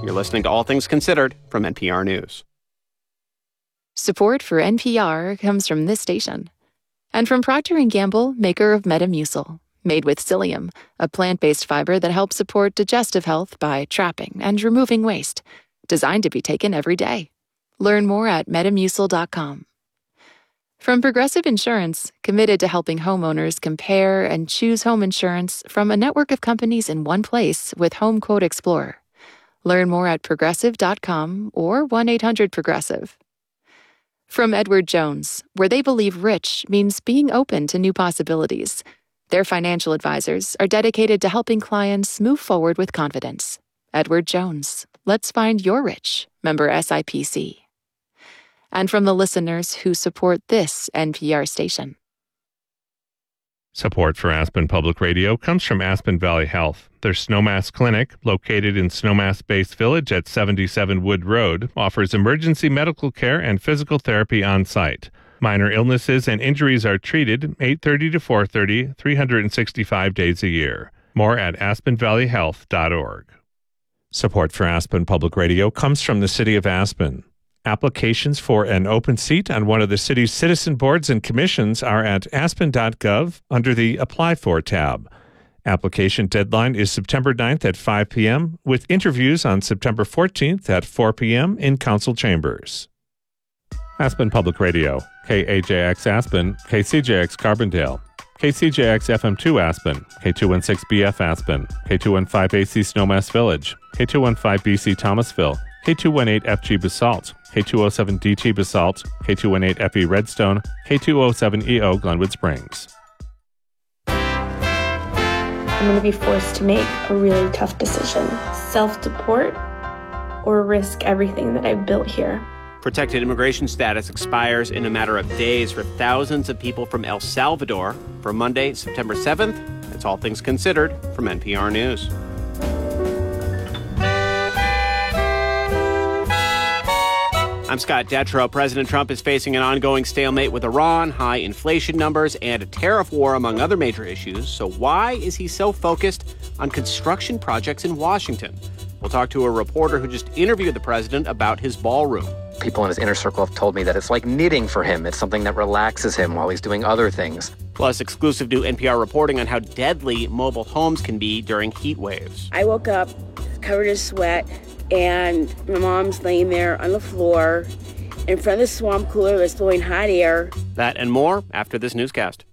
You're listening to All Things Considered from NPR News. Support for NPR comes from this station and from Procter & Gamble, maker of Metamucil, made with psyllium, a plant-based fiber that helps support digestive health by trapping and removing waste, designed to be taken every day. Learn more at Metamucil.com. From Progressive Insurance, committed to helping homeowners compare and choose home insurance from a network of companies in one place with Home Quote Explorer. Learn more at Progressive.com or 1-800-PROGRESSIVE. From Edward Jones, where they believe rich means being open to new possibilities. Their financial advisors are dedicated to helping clients move forward with confidence. Edward Jones, let's find your rich. Member SIPC. And from the listeners who support this NPR station. Support for Aspen Public Radio comes from Aspen Valley Health. Their Snowmass Clinic, located in Snowmass Base Village at 77 Wood Road, offers emergency medical care and physical therapy on site. Minor illnesses and injuries are treated 8:30 to 4:30, 365 days a year. More at aspenvalleyhealth.org. Support for Aspen Public Radio comes from the City of Aspen. Applications for an open seat on one of the city's citizen boards and commissions are at aspen.gov under the Apply For tab. Application deadline is September 9th at 5 p.m., with interviews on September 14th at 4 p.m. in council chambers. Aspen Public Radio, KAJX Aspen, KCJX Carbondale, KCJX FM2 Aspen, K216BF Aspen, K215AC Snowmass Village, K215BC Thomasville, K218FG Basalt, K207DT Basalt, K218FE Redstone, K207EO Glenwood Springs. I'm going to be forced to make a really tough decision. Self-deport or risk everything that I've built here. Protected immigration status expires in a matter of days for thousands of people from El Salvador. For Monday, September 7th, that's All Things Considered from NPR News. I'm Scott Detrow. President Trump is facing an ongoing stalemate with Iran, high inflation numbers, and a tariff war, among other major issues. So why is he so focused on construction projects in Washington? We'll talk to a reporter who just interviewed the president about his ballroom. People in his inner circle have told me that it's like knitting for him. It's something that relaxes him while he's doing other things. Plus, exclusive new NPR reporting on how deadly mobile homes can be during heat waves. I woke up covered in sweat, and my mom's laying there on the floor in front of the swamp cooler that's blowing hot air. That and more after this newscast.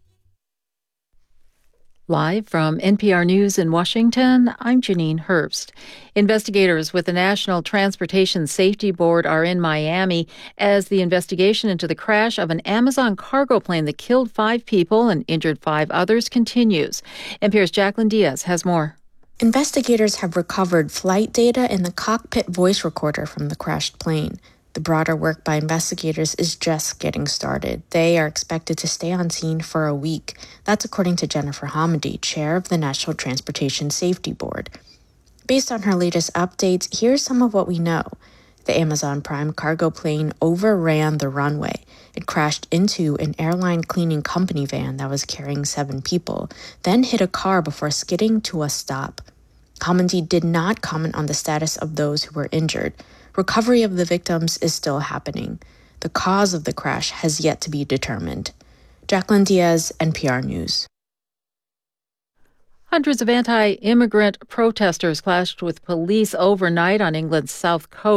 Live from NPR News in Washington, I'm Janine Herbst. Investigators with the National Transportation Safety Board are in Miami as the investigation into the crash of an Amazon cargo plane that killed 5 people and injured 5 others continues. NPR's Jacqueline Diaz has more. Investigators have recovered flight data in the cockpit voice recorder from the crashed plane. The broader work by investigators is just getting started. They are expected to stay on scene for a week. That's according to Jennifer Hamady, chair of the National Transportation Safety Board. Based on her latest updates, here's some of what we know. The Amazon Prime cargo plane overran the runway. It crashed into an airline cleaning company van that was carrying 7 people, then hit a car before skidding to a stop. Hamady did not comment on the status of those who were injured. Recovery of the victims is still happening. The cause of the crash has yet to be determined. Jacqueline Diaz, NPR News. Hundreds of anti-immigrant protesters clashed with police overnight on England's south coast.